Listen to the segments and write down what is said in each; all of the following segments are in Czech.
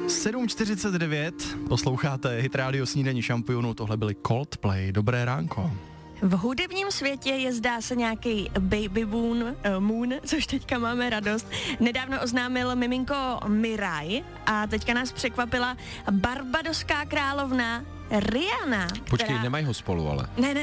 7:49, posloucháte Hit Radio Snídaní šampionů, tohle byli Coldplay, dobré ránko. V hudebním světě je, zdá se, nějaký baby moon, což teďka máme radost. Nedávno oznámil miminko Mirai a teďka nás překvapila barbadoská královna Rihanna. Počkej, nemají ho spolu, ale. Ne.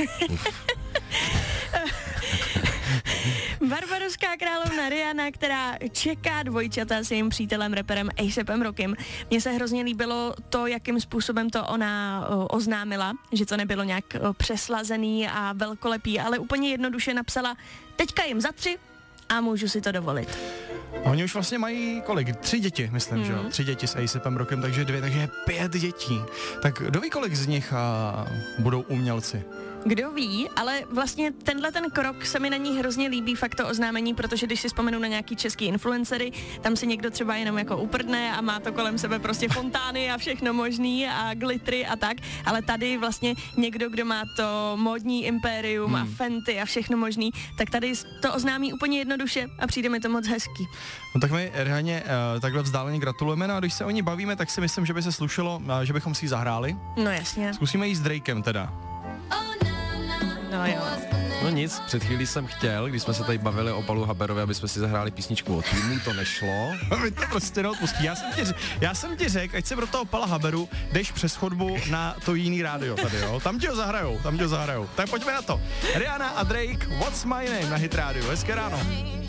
Barbadoská královna Rihanna, která čeká dvojčata s jejím přítelem, raperem A$APem Rockem. Mně se hrozně líbilo to, jakým způsobem to ona oznámila, že to nebylo nějak přeslazený a velkolepý, ale úplně jednoduše napsala: teďka jim za 3 a můžu si to dovolit. Oni už vlastně mají kolik? 3 děti, myslím, že jo? 3 děti s A$APem Rockem, takže 2, takže 5 dětí. Tak kdo ví, kolik z nich budou umělci? Kdo ví, ale vlastně tenhle ten krok se mi na ní hrozně líbí, fakt to oznámení, protože když si vzpomenu na nějaký český influencery, tam si někdo třeba jenom jako uprdne a má to kolem sebe prostě fontány a všechno možný a glitry a tak, ale tady vlastně někdo, kdo má to módní impérium a Fenty a všechno možný, tak tady to oznámí úplně jednoduše a přijde mi to moc hezký. No tak my Rihanně takhle vzdáleně gratulujeme, no a když se o ní bavíme, tak si myslím, že by se slušelo, že bychom si ji zahráli. No jasně. Zkusíme jí s Drakem teda. No jo. No nic, před chvílí jsem chtěl, když jsme se tady bavili o Paulu Haberovi, aby jsme si zahráli písničku od týmu, to nešlo. Mi to prostě neodpustí. Já jsem ti řekl, ať se pro toho Paula Haberu jdeš přes chodbu na to jiný rádio tady, jo. Tam ti ho zahrajou. Tak pojďme na to. Rihanna a Drake, What's My Name na Hit Radio. Hezké ráno.